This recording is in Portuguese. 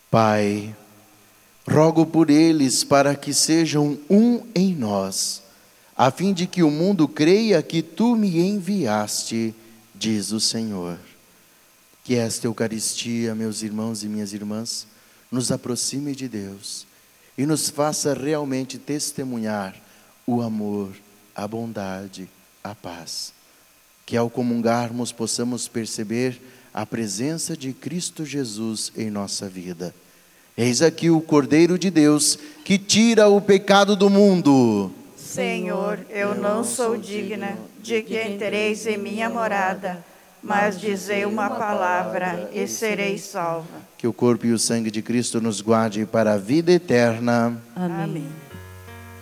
Pai, rogo por eles para que sejam um em nós, a fim de que o mundo creia que Tu me enviaste, diz o Senhor. Que esta Eucaristia, meus irmãos e minhas irmãs, nos aproxime de Deus e nos faça realmente testemunhar o amor, a bondade, a paz. Que ao comungarmos possamos perceber a presença de Cristo Jesus em nossa vida. Eis aqui o Cordeiro de Deus que tira o pecado do mundo. Senhor, eu não sou digna de que entreis em minha morada, mas dizei uma palavra e serei salva. Que o corpo e o sangue de Cristo nos guarde para a vida eterna. Amém.